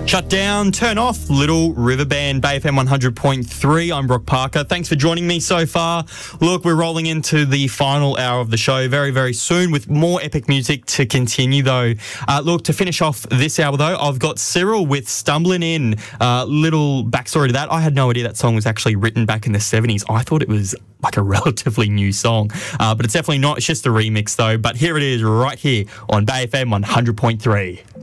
Shut down, turn off, Little River Band, Bay FM 100.3. I'm Brock Parker. Thanks for joining me so far. Look, we're rolling into the final hour of the show very, very soon with more epic music to continue, though. Look, to finish off this hour, though, I've got Cyril with Stumbling In. Little backstory to that. I had no idea that song was actually written back in the 70s. I thought it was like a relatively new song, but it's definitely not. It's just a remix, though. But here it is right here on Bay FM 100.3.